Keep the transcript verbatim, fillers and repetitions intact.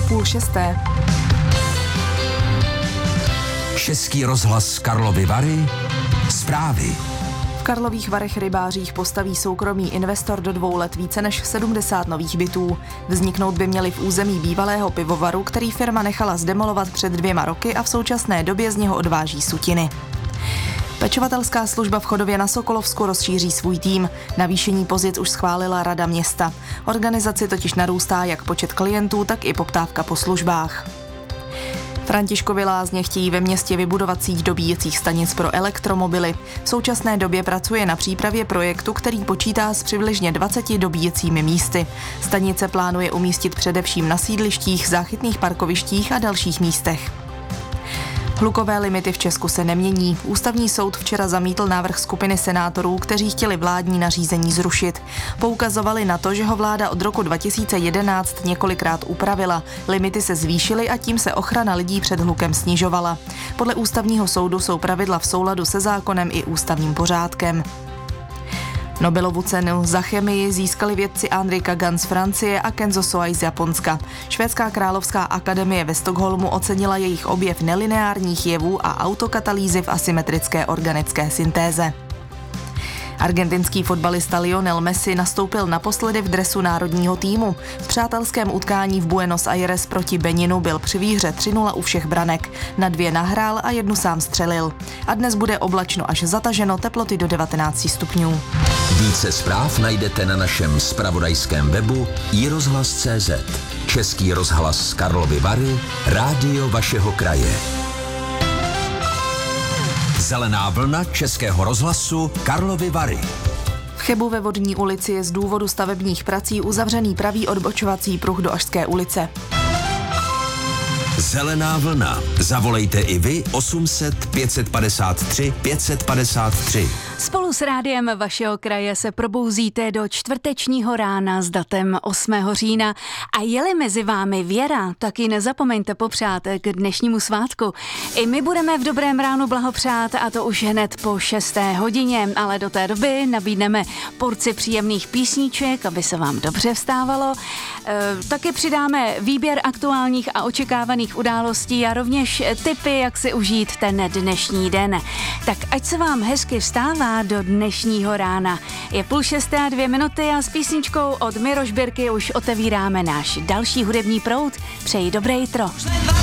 půl šesté. Český rozhlas Karlovy Vary. Zprávy. V Karlových Varech rybářích postaví soukromý investor do dvou let více než sedmdesát nových bytů. Vzniknout by měly v území bývalého pivovaru, který firma nechala zdemolovat před dvěma roky a v současné době z něho odváží sutiny. Pečovatelská služba v Chodově na Sokolovsku rozšíří svůj tým. Navýšení pozic už schválila Rada města. Organizaci totiž narůstá jak počet klientů, tak i poptávka po službách. Františkovy Lázně chtějí ve městě vybudovat síť dobíjecích stanic pro elektromobily. V současné době pracuje na přípravě projektu, který počítá s přibližně dvaceti dobíjecími místy. Stanice plánuje umístit především na sídlištích, záchytných parkovištích a dalších místech. Hlukové limity v Česku se nemění. Ústavní soud včera zamítl návrh skupiny senátorů, kteří chtěli vládní nařízení zrušit. Poukazovali na to, že ho vláda od roku dva tisíce jedenáct několikrát upravila. Limity se zvýšily a tím se ochrana lidí před hlukem snižovala. Podle ústavního soudu jsou pravidla v souladu se zákonem i ústavním pořádkem. Nobelovu cenu za chemii získali vědci Andrej Kagan z Francie a Kenzo Soai z Japonska. Švédská královská akademie ve Stockholmu ocenila jejich objev nelineárních jevů a autokatalýzy v asymetrické organické syntéze. Argentinský fotbalista Lionel Messi nastoupil naposledy v dresu národního týmu. V přátelském utkání v Buenos Aires proti Beninu byl při výhře tři nula u všech branek. Na dvě nahrál a jednu sám střelil. A dnes bude oblačno až zataženo, teploty do devatenáct stupňů. Více zpráv najdete na našem zpravodajském webu i rozhlas tečka cé zet. Český rozhlas Karlovy Vary, rádio vašeho kraje. Zelená vlna Českého rozhlasu Karlovy Vary. V Chebu ve Vodní ulici je z důvodu stavebních prací uzavřený pravý odbočovací pruh do Ažské ulice. Zelená vlna. Zavolejte i vy osm set pět set padesát tři pět set padesát tři. Spolu s rádiem vašeho kraje se probouzíte do čtvrtečního rána s datem osmého října a je-li mezi vámi Věra, tak ji nezapomeňte popřát k dnešnímu svátku. I my budeme v dobrém ránu blahopřát a to už hned po šesté hodině, ale do té doby nabídneme porci příjemných písniček, aby se vám dobře vstávalo. E, taky přidáme výběr aktuálních a očekávaných událostí a rovněž tipy, jak si užít ten dnešní den. Tak ať se vám hezky vstává do dnešního rána. Je půl šesté a dvě minuty a s písničkou od Miroš Birky už otevíráme náš další hudební proud. Přeji dobré jitro.